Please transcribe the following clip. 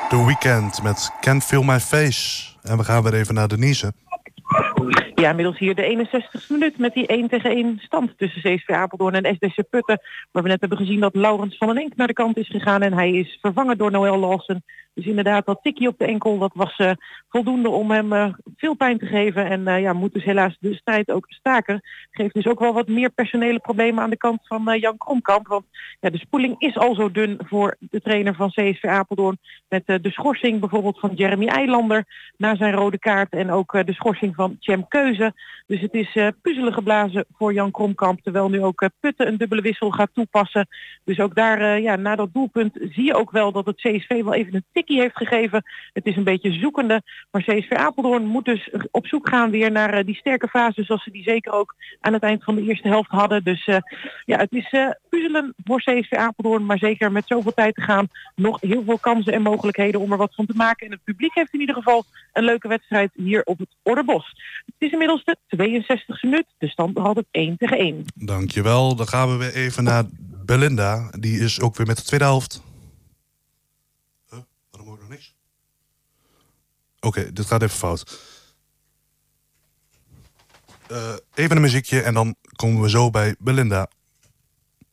The Weeknd met Can't Feel My Face. En we gaan weer even naar Denise. Ja, inmiddels hier de 61ste minuut met die 1-1 stand tussen CSV Apeldoorn en SDC Putten. Waar we net hebben gezien dat Laurens van den Enk naar de kant is gegaan en hij is vervangen door Noël Lawson. Dus inderdaad, dat tikje op de enkel, dat was voldoende om hem veel pijn te geven. En moet dus helaas de strijd ook staken. Geeft dus ook wel wat meer personele problemen aan de kant van Jan Kromkamp. Want de spoeling is al zo dun voor de trainer van CSV Apeldoorn. Met de schorsing bijvoorbeeld van Jeremy Eilander na zijn rode kaart. En ook de schorsing van Cem Keuze. Dus het is puzzelen geblazen voor Jan Kromkamp. Terwijl nu ook Putten een dubbele wissel gaat toepassen. Dus ook daar, na dat doelpunt zie je ook wel dat het CSV wel even een tikje heeft gegeven. Het is een beetje zoekende. Maar CSV Apeldoorn moet dus op zoek gaan weer naar die sterke fase. Zoals ze die zeker ook aan het eind van de eerste helft hadden. Dus het is puzzelen voor CSV Apeldoorn. Maar zeker met zoveel tijd te gaan. Nog heel veel kansen en mogelijkheden om er wat van te maken. En het publiek heeft in ieder geval een leuke wedstrijd hier op het Orderbos. Het is inmiddels de 62e minuut. De stand nog altijd 1-1. Dankjewel. Dan gaan we weer even naar Belinda. Die is ook weer met de tweede helft. Waarom hoor ik nog niks? Oké, dit gaat even fout. Even een muziekje en dan komen we zo bij Belinda.